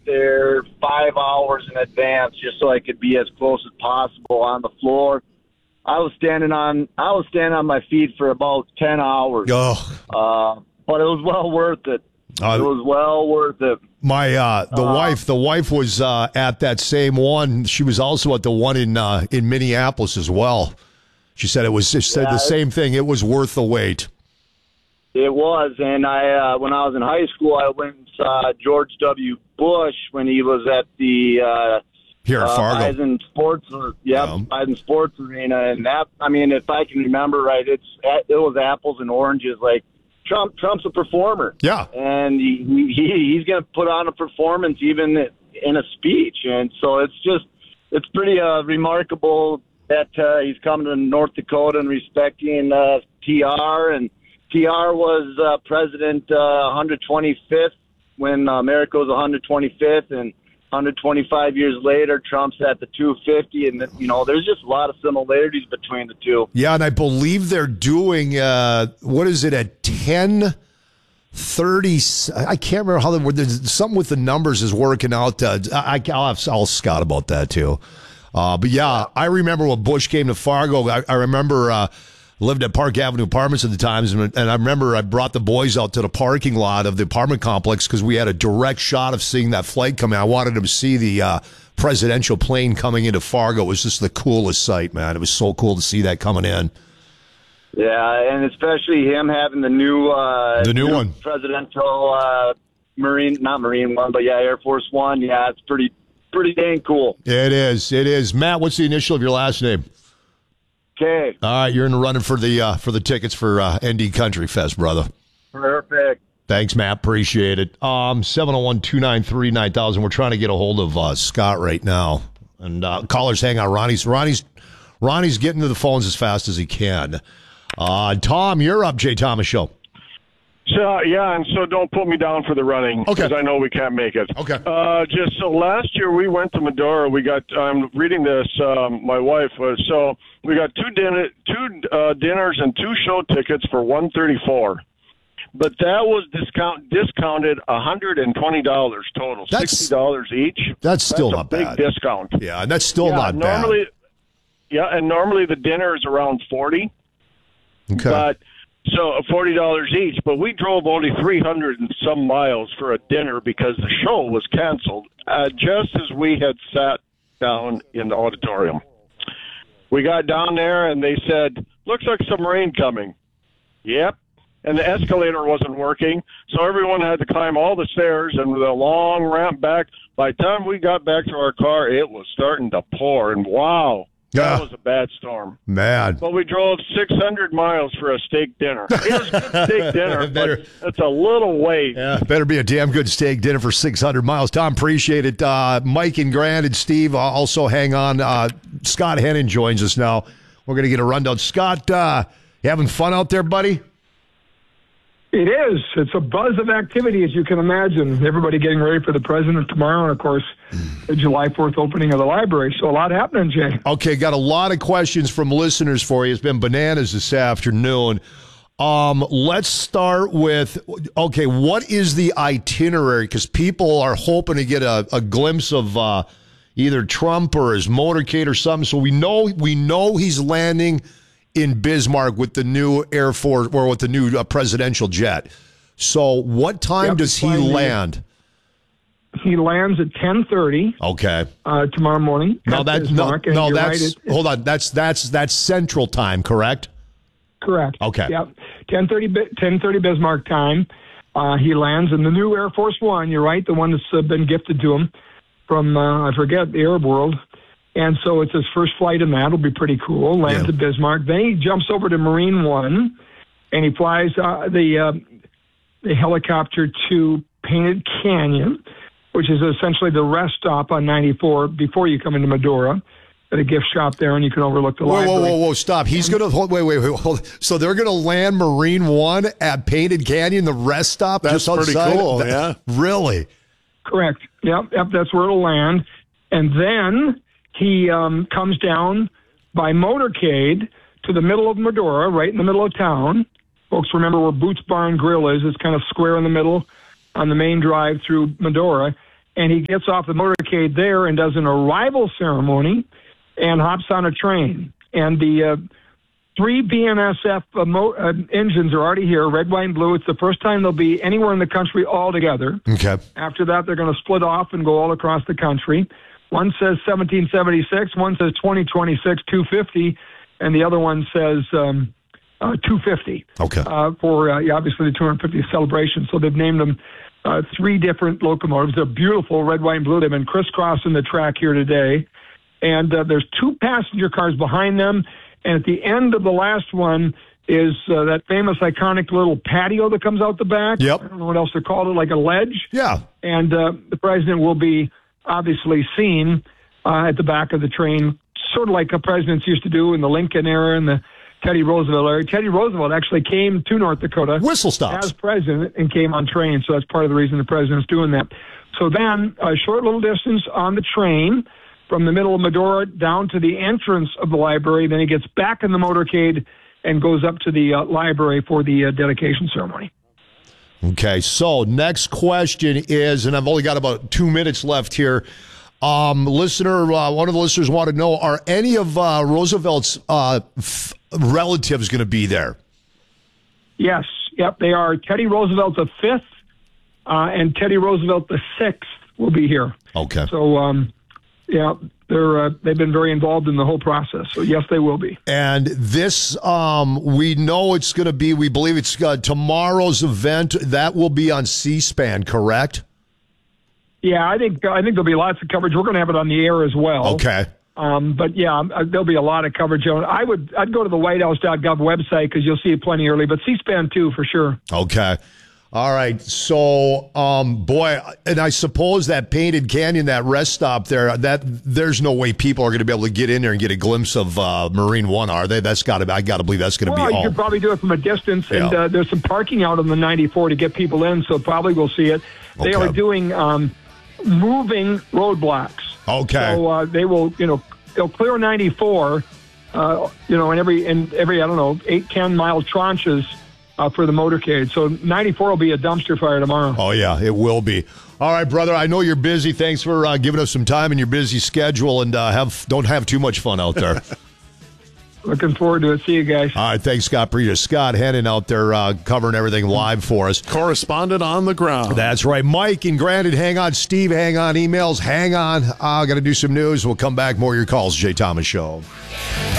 there 5 hours in advance just so I could be as close as possible on the floor. I was standing on my feet for about 10 hours. Oh. But it was well worth it. It was well worth it. My the wife was at that same one. She was also at the one in Minneapolis as well. She said said the same thing. It was worth the wait. It was, and I when I was in high school, I went and saw George W. Bush when he was at the here at Fargo Bison Sports, Bison Sports Arena, and that. I mean, if I can remember right, it was apples and oranges. Like Trump's a performer, and he's going to put on a performance even in a speech, and so it's pretty remarkable that he's coming to North Dakota and respecting TR, and TR was president 125th when America was 125th, and 125 years later, Trump's at the 250, and there's just a lot of similarities between the two. Yeah, and I believe they're doing what is it at 10:30? I can't remember how there's something with the numbers is working out. I'll Scott about that too. But yeah, I remember when Bush came to Fargo. I remember. Lived at Park Avenue Apartments at the times, and I remember I brought the boys out to the parking lot of the apartment complex because we had a direct shot of seeing that flight coming. I wanted them to see the presidential plane coming into Fargo. It was just the coolest sight, man. It was so cool to see that coming in. Yeah, and especially him having the new one, presidential not Marine One, but Air Force One. Yeah, it's pretty dang cool. It is. Matt, what's the initial of your last name? Okay. All right, you're in the running for the tickets for ND Country Fest, brother. Perfect. Thanks, Matt. Appreciate it. 701-293-9000. We're trying to get a hold of Scott right now. And callers, hang on. Ronnie's getting to the phones as fast as he can. Tom, you're up, Jay Thomas Show. So, and so don't put me down for the running because I know we can't make it. Okay. Just so last year we went to Medora. We got. I'm reading this. My wife was so we got two dinners and 2 show tickets for $134, but that was discounted $120 total. $60 each. That's still not bad. That's a big discount. Yeah, and that's still not bad. Normally the dinner is around $40. Okay. But so $40 each, but we drove only 300 and some miles for a dinner because the show was canceled just as we had sat down in the auditorium. We got down there and they said, "Looks like some rain coming." Yep. And the escalator wasn't working, so everyone had to climb all the stairs and the long ramp back. By the time we got back to our car, it was starting to pour, and wow. That was a bad storm. Man. But we drove 600 miles for a steak dinner. It was a good steak dinner, but it's a little waste. Yeah, better be a damn good steak dinner for 600 miles. Tom, appreciate it. Mike and Grant and Steve also hang on. Scott Hennon joins us now. We're going to get a rundown. Scott, you having fun out there, buddy? It is. It's a buzz of activity, as you can imagine. Everybody getting ready for the president tomorrow, and, of course, the July 4th opening of the library. So a lot happening, Jay. Okay, got a lot of questions from listeners for you. It's been bananas this afternoon. Let's start with, what is the itinerary? Because people are hoping to get a glimpse of either Trump or his motorcade or something. So we know he's landing in Bismarck with the new Air Force or with the new presidential jet. So what time does he land? He lands at 10:30. Okay. Tomorrow morning. Hold on. That's Central Time, correct? Correct. Okay. Yep. 10:30 Bismarck time. He lands in the new Air Force One. You're right, the one that's been gifted to him from I forget the Arab world. And so it's his first flight in that. It'll be pretty cool. Lands at Bismarck. Then he jumps over to Marine One, and he flies the helicopter to Painted Canyon, which is essentially the rest stop on 94 before you come into Medora. At a gift shop there, and you can overlook the library. Whoa, stop. He's going to wait. Hold. So they're going to land Marine One at Painted Canyon, the rest stop? That's just pretty outside? cool, yeah. Really? Correct. Yep, that's where it'll land. And then he comes down by motorcade to the middle of Medora, right in the middle of town. Folks, remember where Boots Barn Grill is. It's kind of square in the middle on the main drive through Medora. and he gets off the motorcade there and does an arrival ceremony and hops on a train. And the 3 BNSF engines are already here, red, white, and blue. It's the first time they'll be anywhere in the country all together. Okay. After that, they're going to split off and go all across the country. One says 1776, one says 2026, 250, and the other one says 250. Okay. For obviously the 250th celebration. So they've named them 3 different locomotives. They're beautiful, red, white, and blue. They've been crisscrossing the track here today. And there's 2 passenger cars behind them. And at the end of the last one is that famous, iconic little patio that comes out the back. Yep. I don't know what else to call it, like a ledge. Yeah. And the president will be obviously seen at the back of the train, sort of like presidents used to do in the Lincoln era and the Teddy Roosevelt era. Teddy Roosevelt actually came to North Dakota whistle stops as president and came on train, so that's part of the reason the president's doing that. So then a short little distance on the train from the middle of Medora down to the entrance of the library. Then he gets back in the motorcade and goes up to the library for the dedication ceremony. Okay, so next question is, and I've only got about 2 minutes left here. One of the listeners wanted to know, are any of Roosevelt's relatives going to be there? Yes, yep, they are. Teddy Roosevelt the 5th and Teddy Roosevelt the 6th will be here. Okay. So, yeah, they've been very involved in the whole process. So, yes, they will be. And this, we know it's going to be, we believe it's tomorrow's event. That will be on C-SPAN, correct? Yeah, I think there'll be lots of coverage. We're going to have it on the air as well. Okay. But yeah, there'll be a lot of coverage. I'd go to the WhiteHouse.gov website because you'll see it plenty early. But C-SPAN too, for sure. Okay. All right. So, boy, and I suppose that Painted Canyon, that rest stop there, there's no way people are going to be able to get in there and get a glimpse of Marine One, are they? I got to believe that's going to be all. You could probably do it from a distance, yeah. And there's some parking out on the 94 to get people in, so probably we'll see it. They are doing moving roadblocks. Okay. So they will, they'll clear 94, in every I don't know 8-10 mile tranches. For the motorcade. So 94 will be a dumpster fire tomorrow. Oh, yeah, it will be. All right, brother, I know you're busy. Thanks for giving us some time in your busy schedule, and don't have too much fun out there. Looking forward to it. See you guys. All right, thanks, Scott Breeder. Scott Hennon out there covering everything live for us. Correspondent on the ground. That's right. Mike and Granted, hang on. Steve, hang on. Emails, hang on. Got to do some news. We'll come back. More of your calls. Jay Thomas Show.